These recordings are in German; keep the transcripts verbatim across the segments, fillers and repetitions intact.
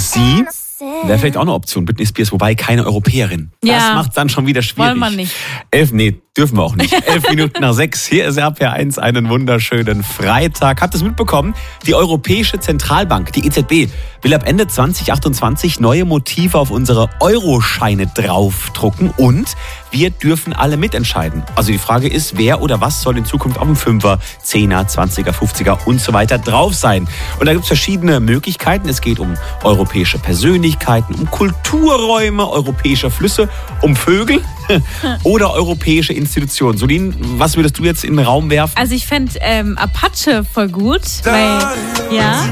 Sie wäre vielleicht auch eine Option, Britney Spears, wobei keine Europäerin. Ja. Das macht es dann schon wieder schwierig. Wollen wir nicht. Elf, nee, dürfen wir auch nicht. Elf Minuten nach sechs, hier ist R P R eins, einen wunderschönen Freitag. Habt ihr es mitbekommen? Die Europäische Zentralbank, die E Z B, will ab Ende zwanzig achtundzwanzig neue Motive auf unsere Euroscheine draufdrucken und wir dürfen alle mitentscheiden. Also die Frage ist, wer oder was soll in Zukunft auf dem Fünfer, Zehner, Zwanziger, Fünfziger und so weiter drauf sein. Und da gibt es verschiedene Möglichkeiten. Es geht um europäische Persönlichkeiten, um Kulturräume, europäische Flüsse, um Vögel oder europäische Institutionen. Solin, was würdest du jetzt in den Raum werfen? Also ich fände ähm, Apache voll gut, weil, ja,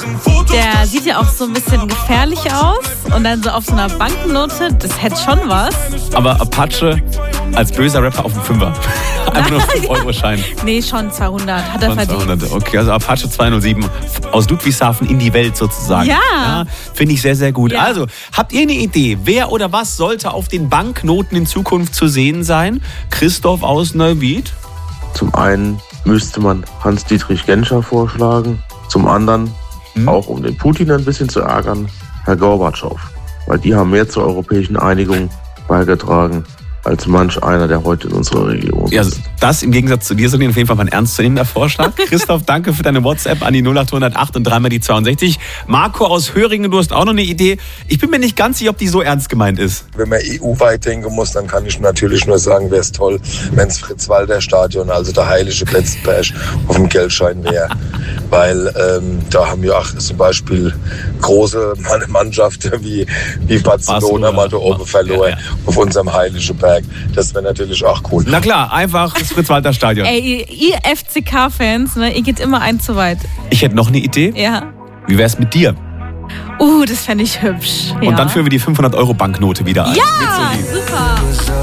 der sieht ja auch so ein bisschen gefährlich aus und dann so auf so einer Banknote, das hätte schon was. Aber Apache als böser Rapper auf dem Fünfer. Einfach nur fünf Euro Schein. Nee, schon zweihundert, hat er Schon verdient. zweihundert. Okay, also Apache zweihundertsieben aus Ludwigshafen in die Welt sozusagen. Ja. ja Finde ich sehr, sehr gut. Ja. Also, habt ihr eine Idee, wer oder was sollte auf den Banknoten in Zukunft zu sehen sein? Christoph aus Neuwied? Zum einen müsste man Hans-Dietrich Genscher vorschlagen, zum anderen, hm. auch um den Putin ein bisschen zu ärgern, Herr Gorbatschow. Weil die haben mehr zur europäischen Einigung beigetragen als manch einer, der heute in unserer Region ist. Ja, das im Gegensatz zu dir, Solin, auf jeden Fall mal ein ernstzunehmender Vorschlag. Christoph, danke für deine WhatsApp an die null acht null acht und dreimal die zweiundsechzig. Marco aus Höringen, du hast auch noch eine Idee. Ich bin mir nicht ganz sicher, ob die so ernst gemeint ist. Wenn man E U-weit denken muss, dann kann ich natürlich nur sagen, wäre es toll, wenn es Fritz-Walter-Stadion, also der heilige Betzenberg, auf dem Geldschein wäre. Weil ähm, da haben wir auch zum Beispiel große Mannschaften wie, wie Barcelona, Barcelona mal da oben verloren, ja, ja. auf unserem heiligen Berg. Das wäre natürlich auch cool. Na klar, einfach das Fritz-Walter-Stadion. Ey, ihr F C K-Fans, ne, ihr geht immer ein zu weit. Ich hätte noch eine Idee. Ja. Wie wär's mit dir? Uh, das fände ich hübsch. Und ja. dann führen wir die fünfhundert Euro Banknote wieder ein. Ja, super.